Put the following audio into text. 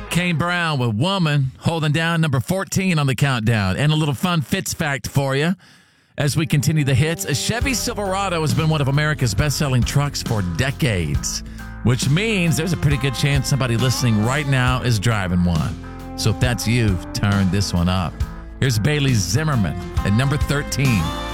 Kane Brown with Woman, holding down number 14 on the countdown. And a little fun Fitz fact for you as we continue the hits. A Chevy Silverado has been one of America's best-selling trucks for decades, which means there's a pretty good chance somebody listening right now is driving one. So if that's you, turn this one up. Here's Bailey Zimmerman at number 13.